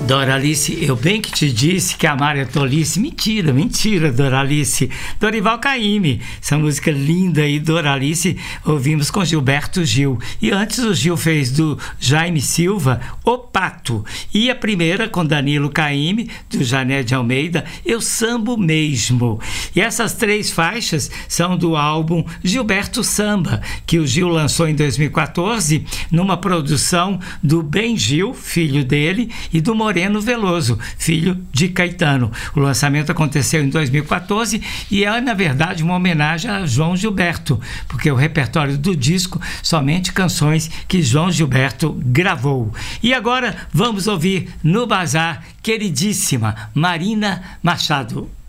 Doralice, eu bem que te disse que amar é tolice. Mentira, mentira, Doralice. Dorival Caymmi, essa música linda aí, Doralice, ouvimos com Gilberto Gil. E antes o Gil fez do Jaime Silva, O Pato. E a primeira com Danilo Caymmi, do Jané de Almeida, Eu Sambo Mesmo. E essas três faixas são do álbum Gilberto Samba, que o Gil lançou em 2014, numa produção do Ben Gil, filho dele, e do Moreno Veloso, filho de Caetano. O lançamento aconteceu em 2014 e é, na verdade, uma homenagem a João Gilberto, porque o repertório do disco somente canções que João Gilberto gravou. E agora vamos ouvir no Bazar, queridíssima Marina Machado.